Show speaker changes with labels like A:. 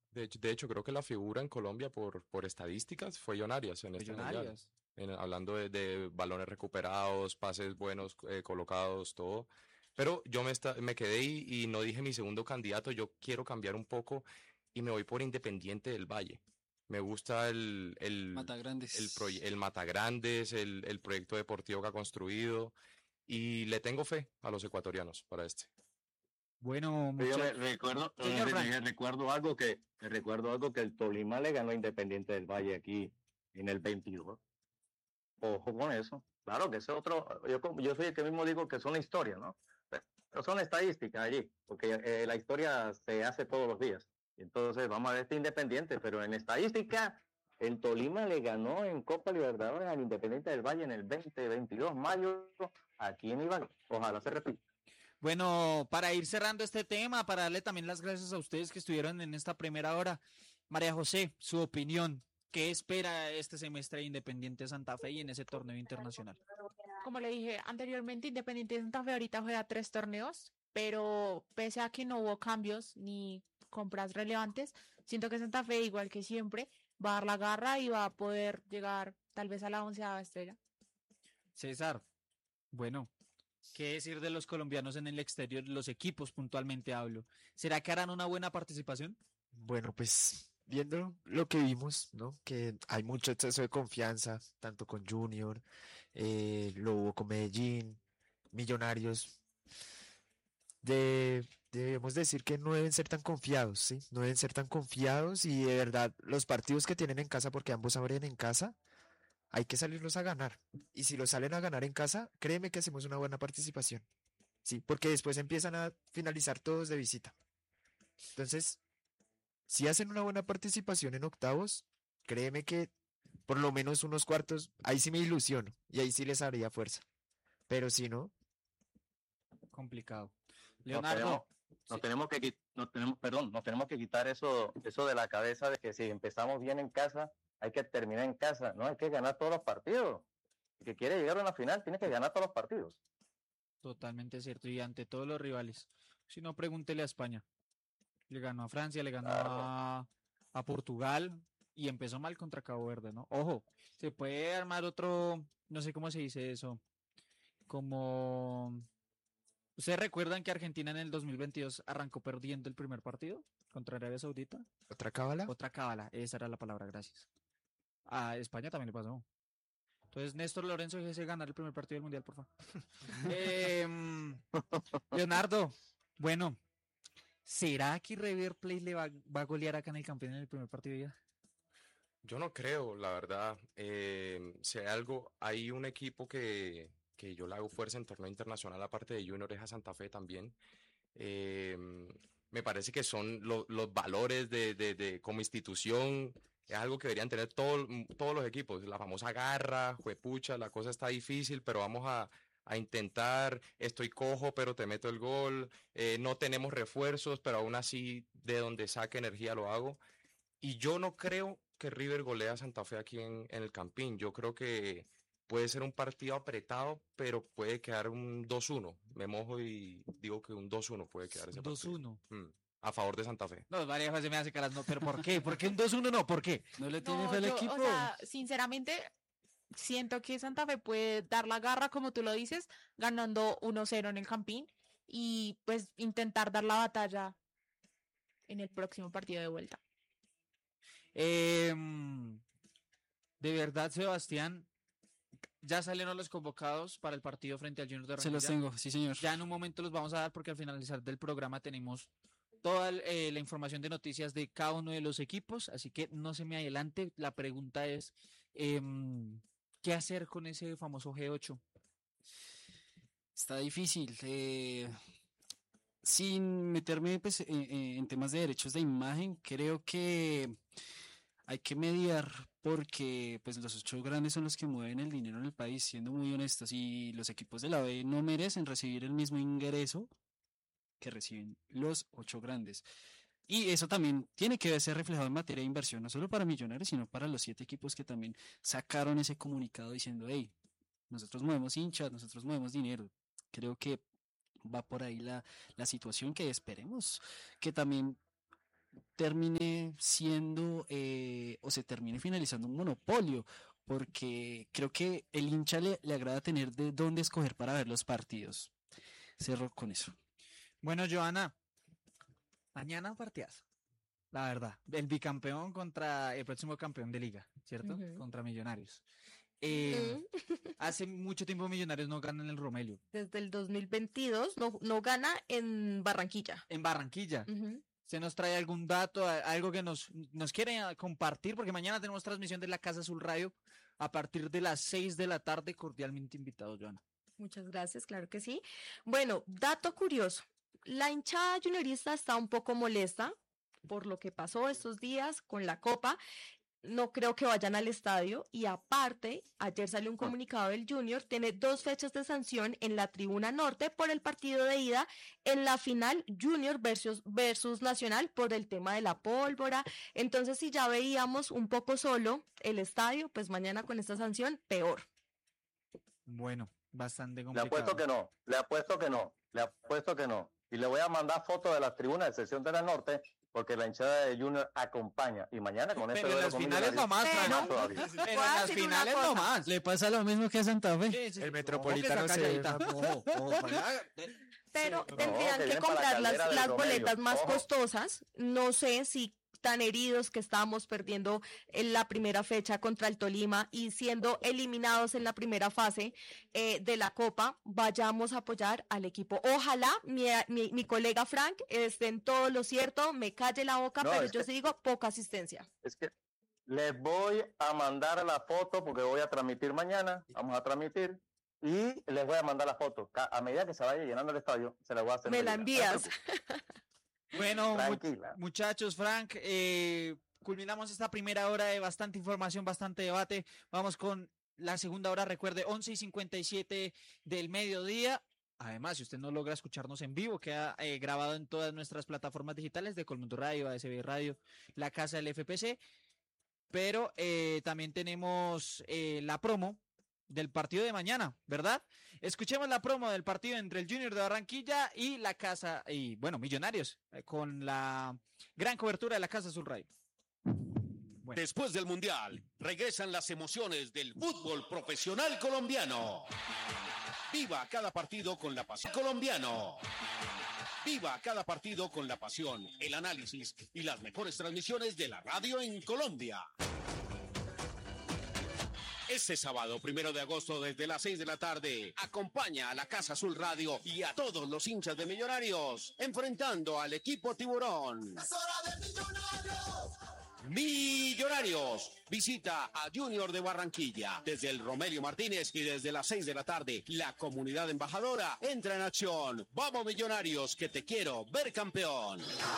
A: De hecho, creo que la figura en Colombia por estadísticas fue John Arias en este mundial.
B: Millonarios.
A: Hablando de balones recuperados, pases buenos colocados, todo. Pero yo me quedé y no dije mi segundo candidato. Yo quiero cambiar un poco y me voy por Independiente del Valle. Me gusta
B: Matagrandes.
A: el Matagrandes, el proyecto deportivo que ha construido y le tengo fe a los ecuatorianos para este.
C: Bueno,
D: Yo me
C: muchachos.
D: recuerdo,
C: Señor Frank.
D: recuerdo algo que el Tolima le ganó a Independiente del Valle aquí en el 22. Ojo con eso. Claro que ese otro, yo soy el que mismo digo que son historias, ¿no? Pero son estadísticas allí, porque la historia se hace todos los días. Entonces vamos a ver este Independiente, pero en estadística, el Tolima le ganó en Copa Libertadores al Independiente del Valle en el 2022, mayo, aquí en Ibagué. Ojalá se repita.
C: Bueno, para ir cerrando este tema, para darle también las gracias a ustedes que estuvieron en esta primera hora. María José, su opinión. ¿Qué espera este semestre de Independiente Santa Fe y en ese torneo internacional?
E: Como le dije anteriormente, Independiente de Santa Fe ahorita juega 3 torneos, pero pese a que no hubo cambios ni compras relevantes, siento que Santa Fe, igual que siempre, va a dar la garra y va a poder llegar tal vez a la 11ª estrella.
C: César, bueno, ¿qué decir de los colombianos en el exterior? Los equipos puntualmente hablo. ¿Será que harán una buena participación?
F: Bueno, pues viendo lo que vimos, ¿no? Que hay mucho exceso de confianza, tanto con Junior, lo hubo con Medellín, Millonarios. Debemos decir que no deben ser tan confiados, ¿sí? No deben ser tan confiados y de verdad los partidos que tienen en casa, porque ambos abren en casa, hay que salirlos a ganar. Y si los salen a ganar en casa, créeme que hacemos una buena participación, ¿sí? Porque después empiezan a finalizar todos de visita. Entonces, si hacen una buena participación en octavos, créeme que por lo menos unos cuartos, ahí sí me ilusiono y ahí sí les haría fuerza. Pero si no,
C: Complicado.
D: Nos tenemos,
C: Leonardo, sí,
D: nos tenemos que quitar eso de la cabeza de que si empezamos bien en casa, hay que terminar en casa. No, hay que ganar todos los partidos. El que quiere llegar a una final tiene que ganar todos los partidos.
C: totalmente cierto. Y ante todos los rivales. Si no, pregúntele a España. Le ganó a Francia, le ganó
D: Claro.
C: a Portugal y empezó mal contra Cabo Verde, ¿no? Ojo, se puede armar otro, no sé cómo se dice eso, como... ¿Ustedes recuerdan que Argentina en el 2022 arrancó perdiendo el primer partido contra Arabia Saudita?
F: otra cábala.
C: Otra cábala, esa era la palabra, gracias. A España también le pasó. Entonces, Néstor Lorenzo, déjese ganar el primer partido del Mundial, por favor. Leonardo, bueno, ¿será que River Plate va a golear acá en el campeón en el primer partido ya?
A: Yo no creo, la verdad. Si hay algo, hay un equipo que yo le hago fuerza en torneo internacional, aparte de Junior, es a Santa Fe también. Em, Me parece que son los valores como institución, es algo que deberían tener todos los equipos. La famosa garra, juepucha, la cosa está difícil, pero vamos a intentar. Estoy cojo, pero te meto el gol. No tenemos refuerzos, pero aún así, de donde saque energía lo hago. Y yo no creo que River golea a Santa Fe aquí en el Campín. Yo creo que puede ser un partido apretado, pero puede quedar un 2-1. Me mojo y digo que un 2-1 puede quedar ese partido.
C: 2-1.
A: A favor de Santa Fe.
C: No, María José me hace caras, no, pero ¿por qué? ¿Por qué un 2-1 no? ¿Por qué?
B: ¿No le tiene
E: No,
B: fe al
E: yo, o
B: equipo?
E: sea, sinceramente, siento que Santa Fe puede dar la garra, como tú lo dices, ganando 1-0 en el Campín y pues intentar dar la batalla en el próximo partido de vuelta.
C: Em, de verdad, Sebastián, ya salieron los convocados para el partido frente al Junior de
B: Se los
C: Barranquilla.
B: tengo, sí, señor.
C: Ya en un momento los vamos a dar porque al finalizar del programa tenemos toda la información de noticias de cada uno de los equipos, así que no se me adelante. La pregunta es, ¿qué hacer con ese famoso G8?
B: Está difícil. Sin meterme pues, en temas de derechos de imagen, creo que hay que mediar porque pues los ocho grandes son los que mueven el dinero en el país, siendo muy honestos, y los equipos de la B no merecen recibir el mismo ingreso que reciben los ocho grandes. Y eso también tiene que ser reflejado en materia de inversión, no solo para Millonarios, sino para los siete equipos que también sacaron ese comunicado diciendo, hey, nosotros movemos hinchas, nosotros movemos dinero. Creo que va por ahí la situación que esperemos que también termine siendo o se termine finalizando un monopolio, porque creo que el hincha le agrada tener de dónde escoger para ver los partidos. Cerro con eso.
C: Bueno, Joana, mañana partidazo. La verdad, el bicampeón contra el próximo campeón de liga, ¿cierto?
G: Ujú.
C: Contra Millonarios. Eh,
G: Ujú.
C: hace mucho tiempo Millonarios no ganan el Romelio.
G: Desde el 2022 no gana en Barranquilla.
C: En Barranquilla.
G: Ujú.
C: ¿Se nos trae algún dato, algo que nos quiere compartir? Porque mañana tenemos transmisión de la Casa Azul Radio a partir de las 6 de la tarde. Cordialmente invitados, Joana.
G: Muchas gracias, claro que sí. Bueno, dato curioso. La hinchada juniorista está un poco molesta por lo que pasó estos días con la Copa. No creo que vayan al estadio y aparte, ayer salió un comunicado del Junior, tiene 2 fechas de sanción en la tribuna norte por el partido de ida en la final Junior versus Nacional por el tema de la pólvora. Entonces, si ya veíamos un poco solo el estadio, pues mañana con esta sanción, peor.
C: Bueno, bastante
D: Le
C: complicado.
D: apuesto que no, le apuesto que no, le apuesto que no. Y le voy a mandar fotos de las tribunas de sección de la norte, porque la hinchada de Junior acompaña. Y mañana con
C: Pero
D: eso
C: en las finales no más,
G: Pero-
C: Fran.
D: todavía.
C: Pero en
G: Voy a
C: las
G: decir una
C: finales no
G: cosa.
C: más.
B: Le pasa lo mismo que a Santa Fe.
C: Sí, sí.
F: El
C: Ojo,
F: Metropolitano
C: que está
F: se-
C: calladita. Ojo, ojo, ojalá.
G: Pero
D: No,
G: tendrían
D: que
G: que
D: vienen para la
G: comprar
D: caldera del
G: las
D: Romelio.
G: boletas más
D: Ojo.
G: costosas. No sé si tan heridos que estábamos perdiendo en la primera fecha contra el Tolima y siendo eliminados en la primera fase de la Copa, vayamos a apoyar al equipo. Ojalá mi colega Frank esté en todo lo cierto, me calle la boca,
D: No,
G: pero
D: es
G: yo
D: que-
G: sí digo poca asistencia.
D: Es que les voy a mandar la foto porque voy a transmitir mañana, vamos a transmitir, y les voy a mandar la foto. A medida que se vaya llenando el estadio, se la voy a hacer.
G: Me la
D: llegar.
G: envías.
C: Bueno,
D: Tranquila.
C: muchachos, Frank, culminamos esta primera hora de bastante información, bastante debate. Vamos con la segunda hora, recuerde, 11:57 del mediodía. Además, si usted no logra escucharnos en vivo, queda grabado en todas nuestras plataformas digitales de Colmundo Radio, ASB Radio, la Casa del FPC. Pero también tenemos la promo del partido de mañana, ¿verdad? Escuchemos la promo del partido entre el Junior de Barranquilla y la Casa, y bueno, Millonarios, con la gran cobertura de la Casa Azul Radio. Bueno,
H: Después del Mundial, regresan las emociones del fútbol profesional colombiano. Viva cada partido con la pasión colombiano. Viva cada partido con la pasión, el análisis y las mejores transmisiones de la radio en Colombia. Este sábado, 1 de agosto, desde las 6 de la tarde, acompaña a la Casa Azul Radio y a todos los hinchas de Millonarios, enfrentando al equipo Tiburón. Millonarios visita a Junior de Barranquilla desde el Romelio Martínez y desde las 6 de la tarde la comunidad embajadora entra en acción. Vamos Millonarios, que te quiero ver campeón.